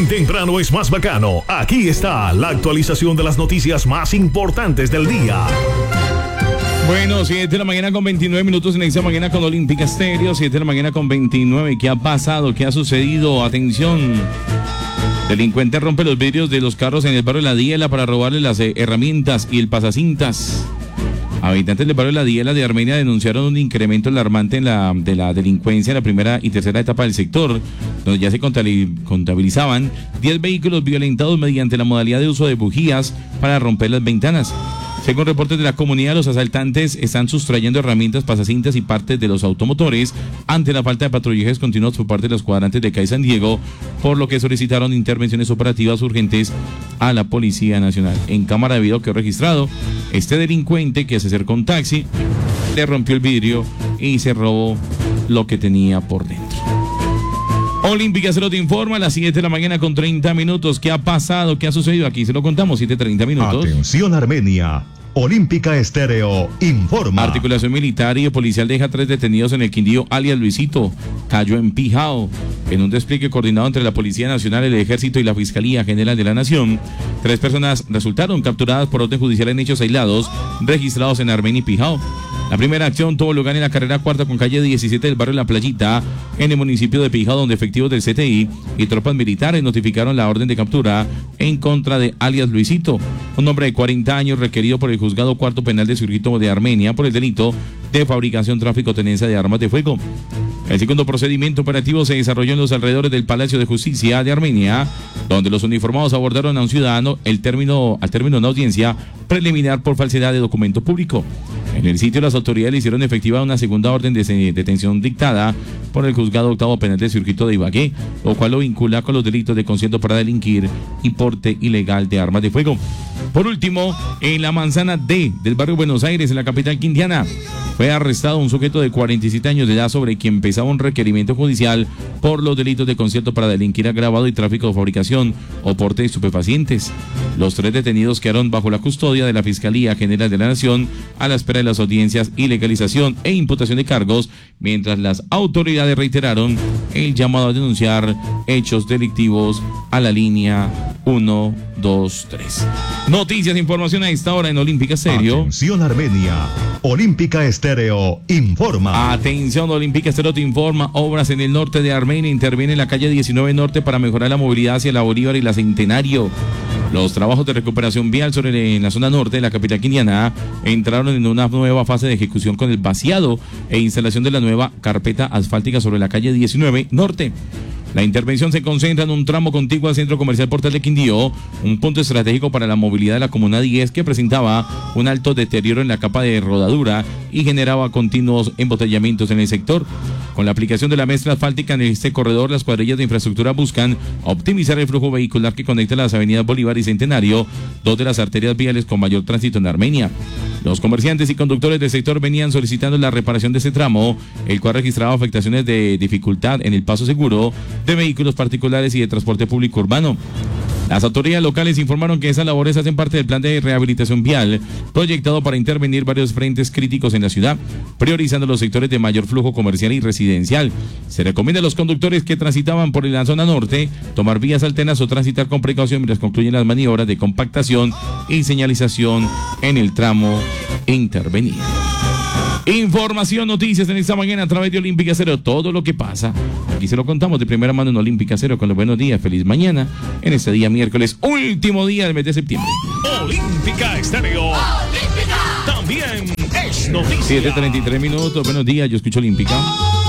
temprano es más bacano. Aquí está la actualización de las noticias más importantes del día. Bueno, 7 de la mañana con 29 minutos en esta mañana con Olímpica Estéreo, 7 de la mañana con 29. ¿Qué ha pasado? ¿Qué ha sucedido? Atención. Delincuente rompe los vidrios de los carros en el barrio La Diela para robarle las herramientas y el pasacintas. Habitantes del barrio La Diela de Armenia denunciaron un incremento alarmante de la delincuencia en la primera y tercera etapa del sector, donde ya se contabilizaban 10 vehículos violentados mediante la modalidad de uso de bujías para romper las ventanas. Según reportes de la comunidad, los asaltantes están sustrayendo herramientas, pasacintas y partes de los automotores ante la falta de patrullajes continuos por parte de los cuadrantes de CAI San Diego, por lo que solicitaron intervenciones operativas urgentes a la Policía Nacional. En cámara de video quedó registrado este delincuente que se acercó a un taxi, le rompió el vidrio y se robó lo que tenía por dentro. Olímpica se lo te informa a las 7 de la mañana con 30 minutos. ¿Qué ha pasado? ¿Qué ha sucedido? Aquí se lo contamos, 7:30 minutos. Atención Armenia. Olímpica Estéreo informa. Articulación militar y policial deja 3 detenidos en el Quindío, alias Luisito. Cayó en Pijao. En un despliegue coordinado entre la Policía Nacional, el Ejército y la Fiscalía General de la Nación, 3 personas resultaron capturadas por orden judicial en hechos aislados registrados en Armenia y Pijao. La primera acción tuvo lugar en la carrera cuarta con calle 17 del barrio La Playita, en el municipio de Pijao, donde efectivos del CTI y tropas militares notificaron la orden de captura en contra de alias Luisito, un hombre de 40 años requerido por el juzgado cuarto penal de circuito de Armenia por el delito de fabricación, tráfico, tenencia de armas de fuego. El segundo procedimiento operativo se desarrolló en los alrededores del Palacio de Justicia de Armenia, donde los uniformados abordaron a un ciudadano al término de una audiencia preliminar por falsedad de documento público. En el sitio, las autoridades le hicieron efectiva una segunda orden de detención dictada por el juzgado octavo penal de circuito de Ibagué, lo cual lo vincula con los delitos de concierto para delinquir y porte ilegal de armas de fuego. Por último, en la manzana D del barrio Buenos Aires, en la capital quindiana, fue arrestado un sujeto de 47 años de edad sobre quien pesaba un requerimiento judicial por los delitos de concierto para delinquir agravado y tráfico de fabricación o porte de estupefacientes. Los 3 detenidos quedaron bajo la custodia de la Fiscalía General de la Nación a la espera de las audiencias y legalización e imputación de cargos, mientras las autoridades reiteraron el llamado a denunciar hechos delictivos a la línea 123. Noticias, información a esta hora en Olímpica Estéreo. Atención Armenia. Olímpica Estéreo informa. Atención, Olímpica Estéreo te informa. Obras en el norte de Armenia. Interviene en la calle 19 Norte para mejorar la movilidad hacia la Bolívar y la Centenario. Los trabajos de recuperación vial en la zona norte de la capital quindiana entraron en una nueva fase de ejecución con el vaciado e instalación de la nueva carpeta asfáltica sobre la calle 19 Norte. La intervención se concentra en un tramo contiguo al Centro Comercial Portal de Quindío, un punto estratégico para la movilidad de la Comuna 10 que presentaba un alto deterioro en la capa de rodadura y generaba continuos embotellamientos en el sector. Con la aplicación de la mezcla asfáltica en este corredor, las cuadrillas de infraestructura buscan optimizar el flujo vehicular que conecta las avenidas Bolívar y Centenario, 2 de las arterias viales con mayor tránsito en Armenia. Los comerciantes y conductores del sector venían solicitando la reparación de este tramo, el cual registraba afectaciones de dificultad en el paso seguro de vehículos particulares y de transporte público urbano. Las autoridades locales informaron que esas labores hacen parte del plan de rehabilitación vial proyectado para intervenir varios frentes críticos en la ciudad, priorizando los sectores de mayor flujo comercial y residencial. Se recomienda a los conductores que transitaban por la zona norte tomar vías alternas o transitar con precaución mientras concluyen las maniobras de compactación y señalización en el tramo intervenido. Información, noticias en esta mañana a través de Olímpica Estéreo. Todo lo que pasa, aquí se lo contamos de primera mano en Olímpica Estéreo con los buenos días. Feliz mañana en este día miércoles, último día del mes de septiembre. Olímpica Estéreo. Olímpica. También es noticia. 7:33 minutos. Buenos días, yo escucho Olímpica.